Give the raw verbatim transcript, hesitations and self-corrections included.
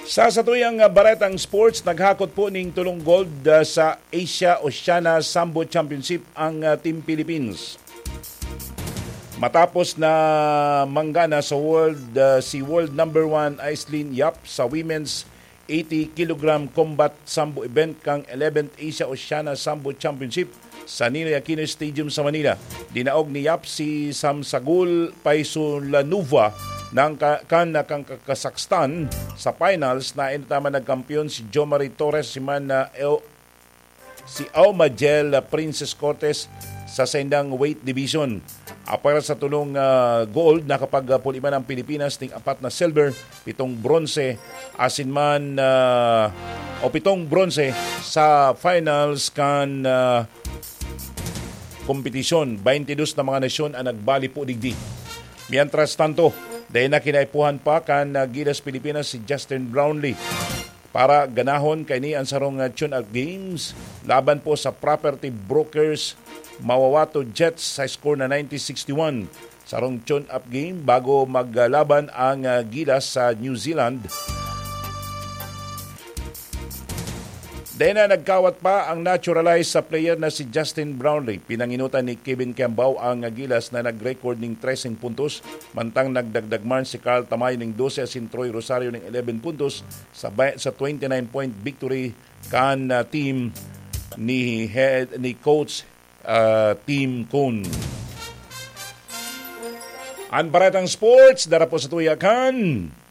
Sa satuyang uh, baretang sports, naghakot po ning tulong gold uh, sa Asia Oceania Sambo Championship ang uh, Team Philippines. Matapos na manggana sa world uh, si world number one Aislinn Yap sa women's eighty kilogram combat sambo event kang eleventh Asia Oceania Sambo Championship sa Ninoy Aquino Stadium sa Manila. Dinaog ni Yap si Samsagul Paisulanuva ng kan kang Kazakhstan sa finals na inatama nagkampiyon si Jomari Torres si man na uh, si Aumajel Princess Cortez sa sendang weight division. Para sa tulong uh, gold, nakapagpulima ng Pilipinas ting apat na silver, pitong bronze, asin man uh, o pitong bronze sa finals kan uh, kompetisyon. twenty-two na mga nasyon ang nagbali po digdi. Mientras tanto, dahil na kinaipuhan pa kan uh, Gilas Pilipinas si Justin Brownlee para ganahon kay ni ang sarong uh, tune-up games laban po sa Property Brokers Mawawato Jets sa score na ninety sixty-one. Sarong tune-up game bago maglaban ang uh, Gilas sa New Zealand. Dahil na nagkawat pa ang naturalized sa player na si Justin Brownlee. Pinanginutan ni Kevin Cambao ang uh, Gilas na nag-record ng thirteen puntos. Mantang nagdagdagman si Carl Tamay ng twelve asin Troy Rosario ng eleven puntos sa, sa twenty-nine point victory kan uh, team ni, head, ni Coach Uh, Team Kun. Ang baratang sports, dara po sa tuyakan.